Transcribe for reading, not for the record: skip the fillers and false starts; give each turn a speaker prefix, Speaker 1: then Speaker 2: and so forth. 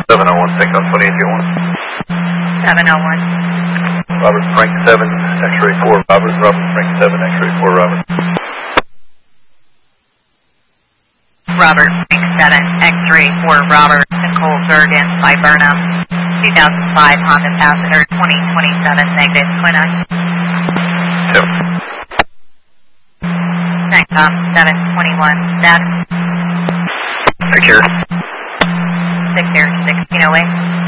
Speaker 1: 701, takeoff 2821.
Speaker 2: 701.
Speaker 1: Robert Frank 7, X-ray 4, Robert Frank 7, X-ray 4, Robert.
Speaker 2: Robert Frank 7, X-ray 4, Robert, Nicole Bergen, Viburnum, 2005 Honda Passenger, 2027, negative, Twin Oaks.
Speaker 1: Yep.
Speaker 2: Takeoff 721, status.
Speaker 1: Take care.
Speaker 2: 6 Air 1608.